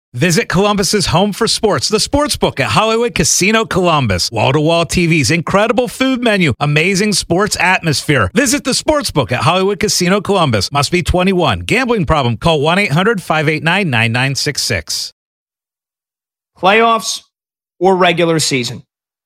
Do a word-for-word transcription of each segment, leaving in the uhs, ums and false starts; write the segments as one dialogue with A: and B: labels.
A: Visit Columbus's home for sports, the Sportsbook at Hollywood Casino Columbus. Wall-to-wall T Vs, incredible food menu, amazing sports atmosphere. Visit the Sportsbook at Hollywood Casino Columbus. Must be twenty-one. Gambling problem? Call one eight hundred five eight nine nine nine six six.
B: Playoffs or regular season.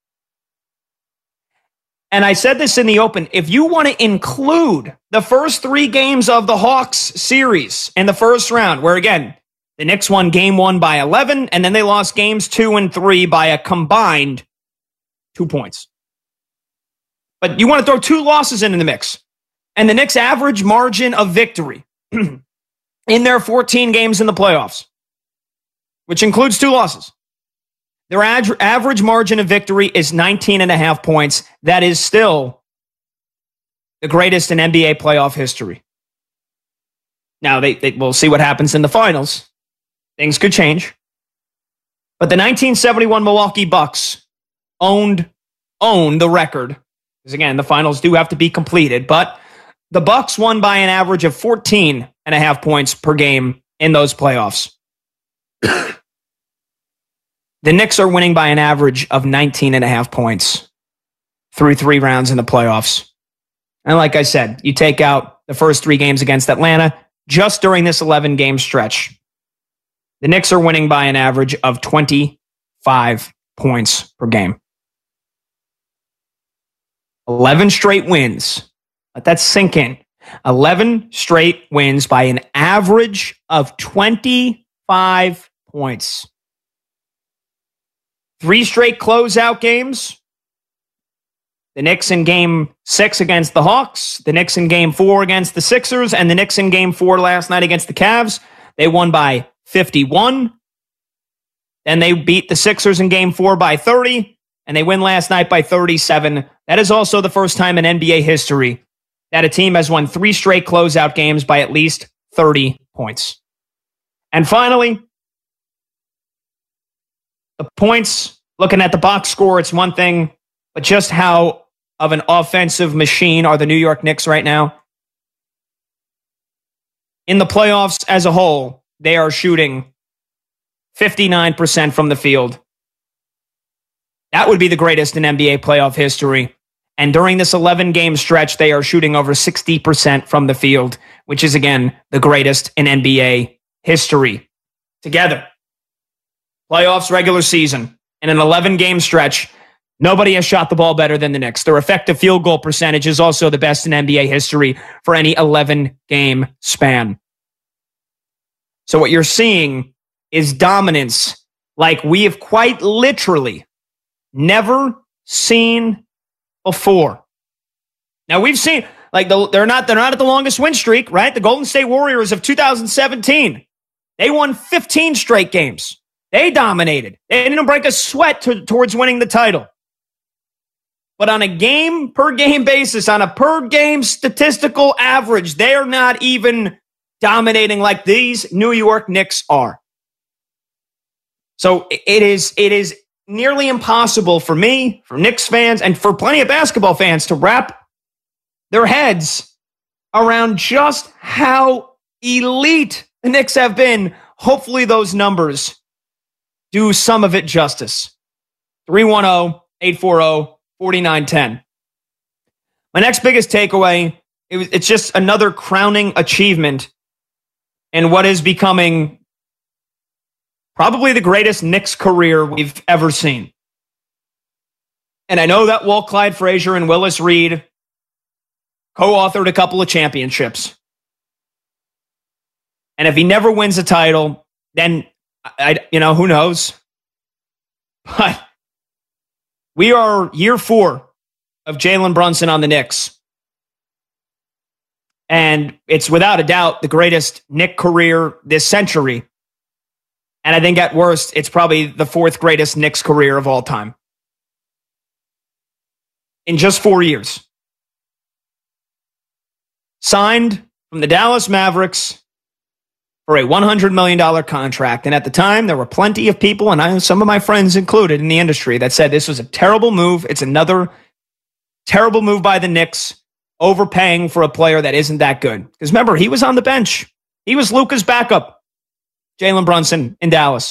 B: And I said this in the open, if you want to include the first three games of the Hawks series in the first round, where again, the Knicks won game one by eleven, and then they lost games two and three by a combined two points. But you want to throw two losses in, in the mix. And the Knicks' average margin of victory in their fourteen games in the playoffs, which includes two losses, their ad- average margin of victory is nineteen and a half points. That is still the greatest in N B A playoff history. Now, they, they we'll see what happens in the finals. Things could change. But the nineteen seventy-one Milwaukee Bucks owned, owned the record. Because again, the finals do have to be completed. But the Bucks won by an average of fourteen and a half points per game in those playoffs. The Knicks are winning by an average of nineteen and a half points through three rounds in the playoffs. And like I said, you take out the first three games against Atlanta, just during this eleven-game stretch, the Knicks are winning by an average of twenty-five points per game. eleven straight wins. Let that sink in. eleven straight wins by an average of twenty-five points. Three straight closeout games. The Knicks in game six against the Hawks, the Knicks in game four against the Sixers, and the Knicks in game four last night against the Cavs. They won by fifty-one. Then they beat the Sixers in game four by thirty, and they win last night by thirty-seven. That is also the first time in N B A history that a team has won three straight closeout games by at least thirty points. And finally, the points, looking at the box score, it's one thing, but just how of an offensive machine are the New York Knicks right now? In the playoffs as a whole, they are shooting fifty-nine percent from the field. That would be the greatest in N B A playoff history. And during this eleven-game stretch, they are shooting over sixty percent from the field, which is, again, the greatest in N B A history. Together, playoffs, regular season, in an eleven-game stretch, nobody has shot the ball better than the Knicks. Their effective field goal percentage is also the best in N B A history for any eleven-game span. So what you're seeing is dominance like we have quite literally never seen before. Now we've seen, like, the, they're not they're not at the longest win streak, right? The Golden State Warriors of two thousand seventeen, they won fifteen straight games. They dominated. They didn't break a sweat to, towards winning the title. But on a game-per-game basis, on a per-game statistical average, they are not even dominating like these New York Knicks are. So it is, it is nearly impossible for me, for Knicks fans, and for plenty of basketball fans to wrap their heads around just how elite the Knicks have been. Hopefully those numbers do some of it justice. three one zero, eight four zero, four nine one zero. My next biggest takeaway, it was, it's just another crowning achievement in what is becoming probably the greatest Knicks career we've ever seen. And I know that Walt Clyde Frazier and Willis Reed co-authored a couple of championships. And if he never wins a title, then I, you know, who knows? But we are year four of Jalen Brunson on the Knicks. And it's without a doubt the greatest Knick career this century. And I think at worst, it's probably the fourth greatest Knicks career of all time. In just four years. Signed from the Dallas Mavericks for a one hundred million dollars contract. And at the time, there were plenty of people, and I, some of my friends included in the industry, that said this was a terrible move. It's another terrible move by the Knicks, overpaying for a player that isn't that good. Because remember, he was on the bench. He was Luka's backup, Jalen Brunson in Dallas.